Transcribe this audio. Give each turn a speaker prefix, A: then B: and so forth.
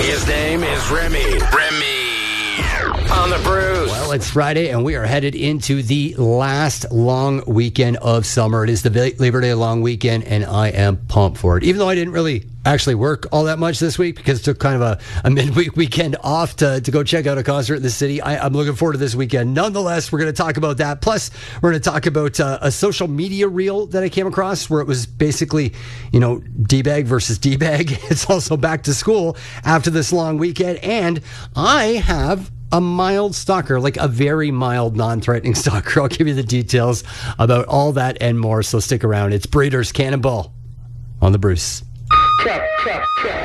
A: His name is Remy. On the Brews.
B: Well, it's Friday, and we are headed into the last long weekend of summer. It is the Labor Day long weekend, and I am pumped for it. Even though I didn't really actually work all that much this week because it took kind of a midweek weekend off to go check out a concert in the city. I'm looking forward to this weekend. Nonetheless, we're going to talk about that. Plus, we're going to talk about a social media reel that I came across where it was basically, D-bag versus D-bag. It's also back to school after this long weekend, and I have a mild stalker, like a very mild, non-threatening stalker. I'll give you the details about all that and more, so stick around. It's Breeders' Cannonball on the Bruce.